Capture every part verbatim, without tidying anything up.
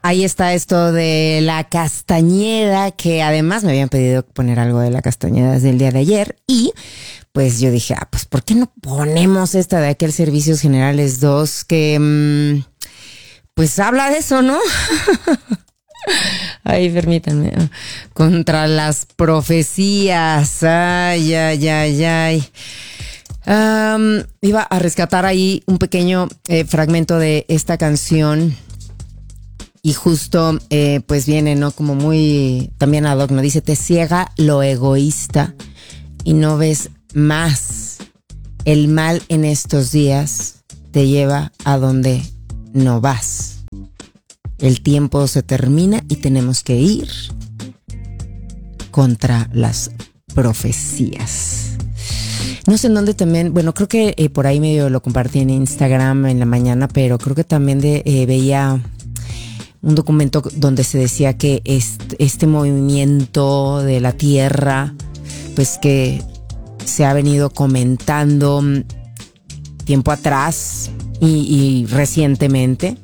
ahí está esto de la Castañeda, que además me habían pedido poner algo de la Castañeda desde el día de ayer. Y pues yo dije, ah, pues ¿por qué no ponemos esta de aquel Servicios Generales dos que mmm, pues habla de eso, ¿no? Ay, permítanme. Contra las profecías. Ay, ay, ay, ay. Um, iba a rescatar ahí un pequeño eh, fragmento de esta canción. Y justo, eh, pues viene, ¿no? Como muy, también ad hoc, ¿no? Dice, te ciega lo egoísta y no ves más. El mal en estos días te lleva a donde no vas. El tiempo se termina y tenemos que ir contra las profecías. No sé en dónde también, bueno, creo que eh, por ahí medio lo compartí en Instagram en la mañana, pero creo que también de, eh, veía un documento donde se decía que este, este movimiento de la Tierra, pues que se ha venido comentando tiempo atrás y, y recientemente.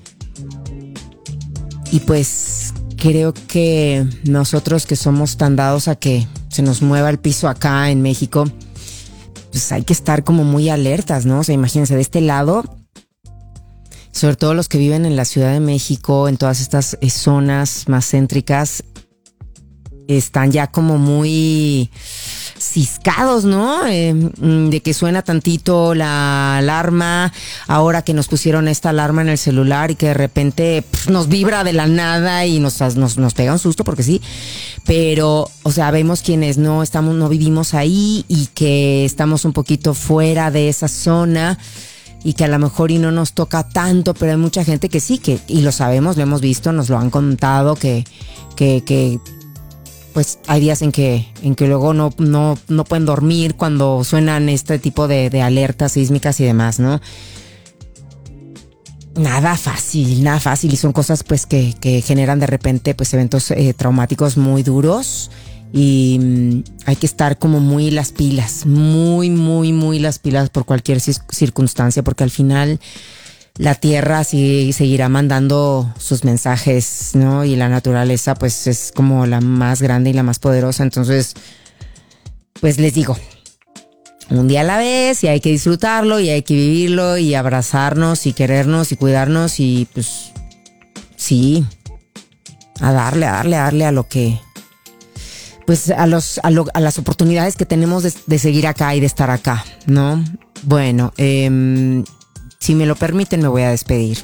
Y pues creo que nosotros que somos tan dados a que se nos mueva el piso acá en México, pues hay que estar como muy alertas, ¿no? O sea, imagínense de este lado, sobre todo los que viven en la Ciudad de México, en todas estas eh, zonas más céntricas, están ya como muy ciscados, ¿no? Eh, de que suena tantito la alarma, ahora que nos pusieron esta alarma en el celular y que de repente pff, nos vibra de la nada y nos, nos, nos pega un susto, porque sí, pero, o sea, vemos quienes no estamos, no vivimos ahí y que estamos un poquito fuera de esa zona y que a lo mejor y no nos toca tanto, pero hay mucha gente que sí, que, y lo sabemos, lo hemos visto, nos lo han contado, que, que, que pues hay días en que, en que luego no, no, no pueden dormir cuando suenan este tipo de, de alertas sísmicas y demás, ¿no? Nada fácil, nada fácil, y son cosas pues que, que generan de repente pues eventos eh, traumáticos muy duros y mmm, hay que estar como muy las pilas, muy, muy, muy las pilas por cualquier circunstancia, porque al final la tierra sí seguirá mandando sus mensajes, ¿no? Y la naturaleza pues es como la más grande y la más poderosa. Entonces, pues les digo, un día a la vez, y hay que disfrutarlo y hay que vivirlo y abrazarnos y querernos y cuidarnos y pues sí, a darle, a darle, a darle a lo que, pues a los, a, lo, a las oportunidades que tenemos de, de seguir acá y de estar acá, ¿no? Bueno, eh, si me lo permiten, me voy a despedir.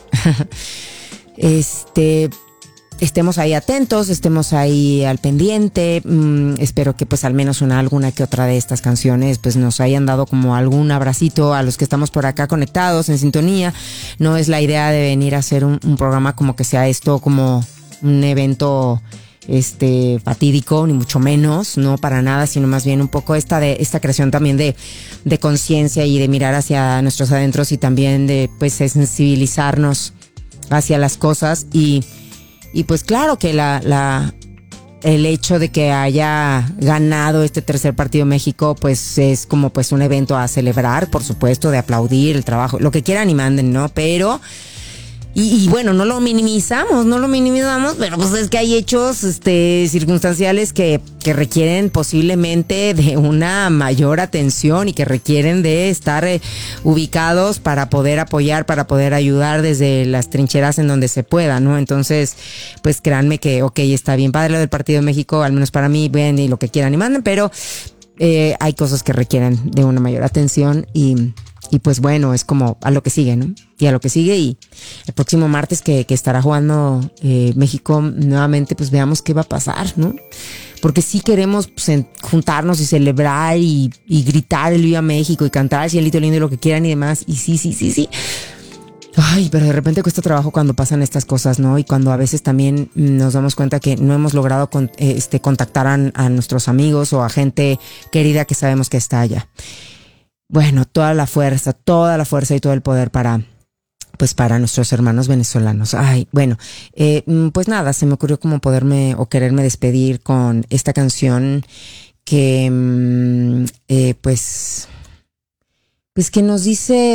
Este, estemos ahí atentos, estemos ahí al pendiente. Mm, espero que pues al menos una, alguna que otra de estas canciones pues nos hayan dado como algún abracito a los que estamos por acá conectados, en sintonía. No es la idea de venir a hacer un, un programa como que sea esto como un evento este fatídico, ni mucho menos, no para nada, sino más bien un poco esta de esta creación también de, de conciencia y de mirar hacia nuestros adentros y también de pues sensibilizarnos hacia las cosas y, y pues claro que la, la el hecho de que haya ganado este tercer partido México pues es como pues un evento a celebrar, por supuesto, de aplaudir el trabajo, lo que quieran y manden, ¿no? Pero Y, y bueno, no lo minimizamos, no lo minimizamos, pero pues es que hay hechos este, circunstanciales que, que requieren posiblemente de una mayor atención y que requieren de estar eh, ubicados para poder apoyar, para poder ayudar desde las trincheras en donde se pueda, ¿no? Entonces, pues créanme que, ok, está bien padre lo del Partido de México, al menos para mí, bien, y lo que quieran y manden, pero eh, hay cosas que requieren de una mayor atención y... Y pues bueno, es como a lo que sigue, ¿no? Y a lo que sigue y el próximo martes que, que estará jugando eh, México nuevamente, pues veamos qué va a pasar, ¿no? Porque sí queremos pues, juntarnos y celebrar y, y gritar el Viva México y cantar el cielito lindo y lo que quieran y demás. Y sí, sí, sí, sí. Ay, pero de repente cuesta trabajo cuando pasan estas cosas, ¿no? Y cuando a veces también nos damos cuenta que no hemos logrado con, este, contactar a, a nuestros amigos o a gente querida que sabemos que está allá. Bueno, toda la fuerza, toda la fuerza y todo el poder para, pues para nuestros hermanos venezolanos. Ay, bueno, eh, pues nada, se me ocurrió como poderme o quererme despedir con esta canción que, eh, pues, pues que nos dice,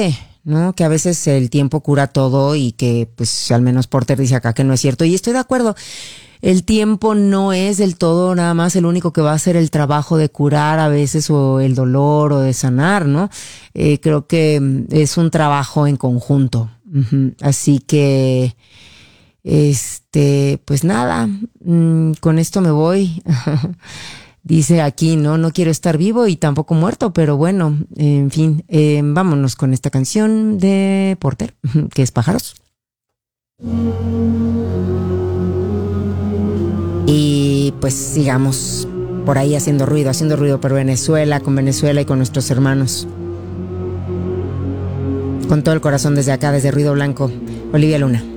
¿no? Que a veces el tiempo cura todo y que pues al menos Porter dice acá que no es cierto. Y estoy de acuerdo. El tiempo no es del todo nada más el único que va a hacer el trabajo de curar a veces o el dolor o de sanar, ¿no? Eh, creo que es un trabajo en conjunto. Uh-huh. Así que, este, pues nada, mmm, con esto me voy. Dice aquí, no, no quiero estar vivo y tampoco muerto, pero bueno, en fin, eh, vámonos con esta canción de Porter, que es Pájaros. Y pues sigamos por ahí haciendo ruido, haciendo ruido por Venezuela, con Venezuela y con nuestros hermanos. Con todo el corazón desde acá, desde Ruido Blanco, Olivia Luna.